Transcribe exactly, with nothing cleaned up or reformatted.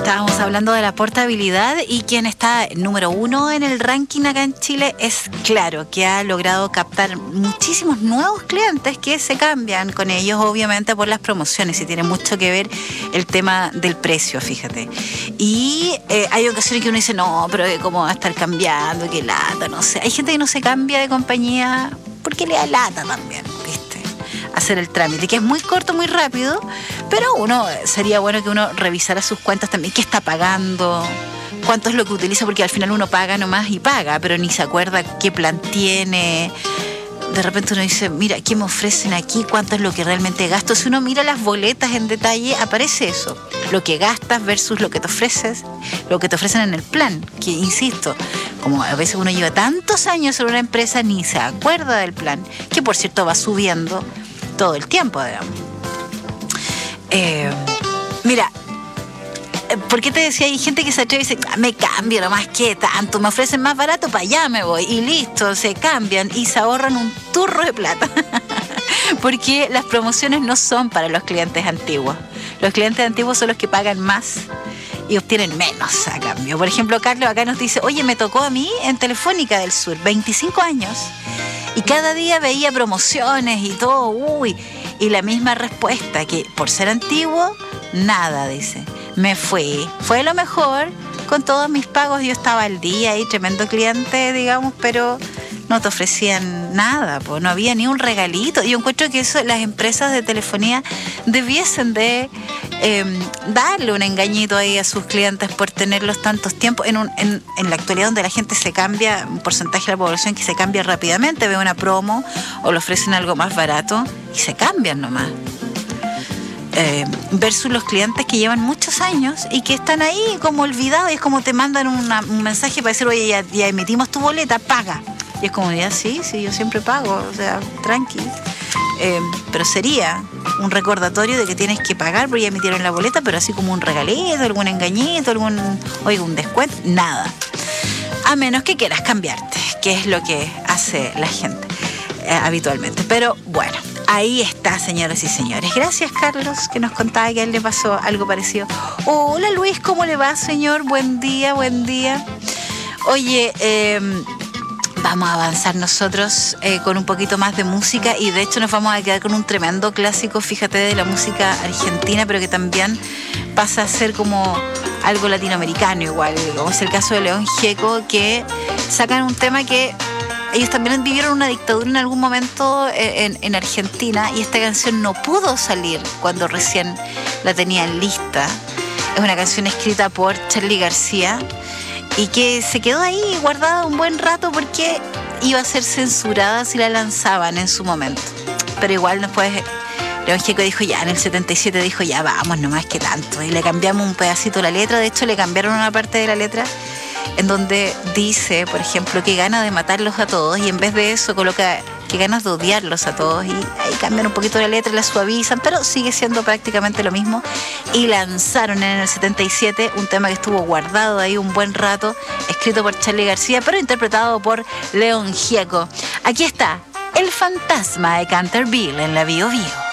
Estábamos hablando de la portabilidad y quien está número uno en el ranking acá en Chile es Claro, que ha logrado captar muchísimos nuevos clientes que se cambian con ellos, obviamente por las promociones, y tiene mucho que ver el tema del precio, fíjate. Y eh, hay ocasiones que uno dice, no, pero ¿cómo va a estar cambiando? Qué lata, no sé. Hay gente que no se cambia de compañía porque le da lata también, ¿viste? Hacer el trámite, que es muy corto, muy rápido, pero uno sería bueno que uno revisara sus cuentas también, qué está pagando, cuánto es lo que utiliza, porque al final uno paga nomás y paga, pero ni se acuerda qué plan tiene. De repente uno dice, mira, ¿qué me ofrecen aquí? ¿Cuánto es lo que realmente gasto? Si uno mira las boletas en detalle, aparece eso, lo que gastas versus lo que te ofreces, lo que te ofrecen en el plan, que insisto, como a veces uno lleva tantos años en una empresa, ni se acuerda del plan, que por cierto va subiendo todo el tiempo, digamos. Eh, mira, ¿por qué te decía? Hay gente que se atreve y dice, me cambio nomás, ¿qué tanto? Me ofrecen más barato, para allá me voy. Y listo, se cambian y se ahorran un turro de plata. Porque las promociones no son para los clientes antiguos. Los clientes antiguos son los que pagan más y obtienen menos a cambio. Por ejemplo, Carlos acá nos dice, oye, me tocó a mí en Telefónica del Sur, veinticinco años. Y cada día veía promociones y todo, uy, y la misma respuesta, que por ser antiguo, nada, dice. Me fui, fue lo mejor, con todos mis pagos yo estaba al día y tremendo cliente, digamos, pero no te ofrecían nada, pues no había ni un regalito. Yo encuentro que eso las empresas de telefonía debiesen de eh, darle un engañito ahí a sus clientes por tenerlos tantos tiempos. En, un, en, en la actualidad, donde la gente se cambia, un porcentaje de la población que se cambia rápidamente, ve una promo o le ofrecen algo más barato y se cambian nomás. Eh, versus los clientes que llevan muchos años y que están ahí como olvidados, y es como te mandan una, un mensaje para decir, oye, ya, ya emitimos tu boleta, paga. Y es como, ya sí, sí, yo siempre pago, o sea, tranqui. Eh, pero sería un recordatorio de que tienes que pagar porque ya emitieron la boleta, pero así como un regalito, algún engañito, algún, oiga, un descuento, nada. A menos que quieras cambiarte, que es lo que hace la gente eh, habitualmente. Pero bueno, ahí está, señoras y señores. Gracias, Carlos, que nos contaba que a él le pasó algo parecido. Hola, Luis, ¿cómo le va, señor? Buen día, buen día. Oye, eh, vamos a avanzar nosotros eh, con un poquito más de música, y de hecho nos vamos a quedar con un tremendo clásico, fíjate, de la música argentina, pero que también pasa a ser como algo latinoamericano igual, como es el caso de León Gieco, que sacan un tema que ellos también vivieron una dictadura en algún momento en, en Argentina, y esta canción no pudo salir cuando recién la tenían lista. Es una canción escrita por Charly García y que se quedó ahí guardada un buen rato porque iba a ser censurada si la lanzaban en su momento. Pero igual después León Gieco dijo ya, en el setenta y siete dijo ya, vamos, no más que tanto. Y le cambiamos un pedacito la letra, de hecho le cambiaron una parte de la letra en donde dice, por ejemplo, que gana de matarlos a todos, y en vez de eso coloca que ganas de odiarlos a todos, y ahí cambian un poquito la letra y la suavizan, pero sigue siendo prácticamente lo mismo. Y lanzaron en el setenta y siete un tema que estuvo guardado ahí un buen rato, escrito por Charly García, pero interpretado por León Gieco. Aquí está El Fantasma de Canterville en la Bio Bio.